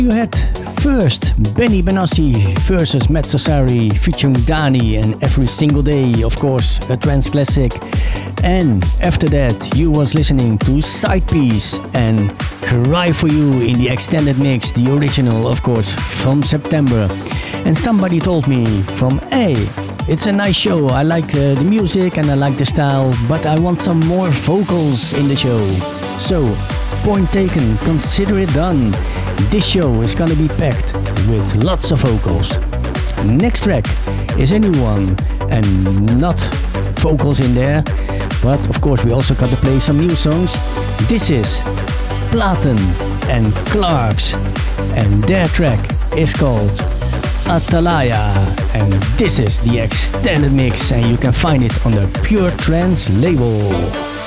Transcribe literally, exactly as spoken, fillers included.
You had first Benny Benassi versus Matt Sassari featuring Dani and Every Single Day, of course, a trance classic. And after that, you was listening to Side Piece and Cry For You in the extended mix, the original, of course, from September. And somebody told me from, hey, it's a nice show, I like uh, the music and I like the style, but I want some more vocals in the show. So, point taken, consider it done. This show is gonna be packed with lots of vocals. Next track is a new one and not vocals in there, but of course we also got to play some new songs. This is Platen and Clarks and their track is called Atalaya, and this is the extended mix and you can find it on the Pure Trance label.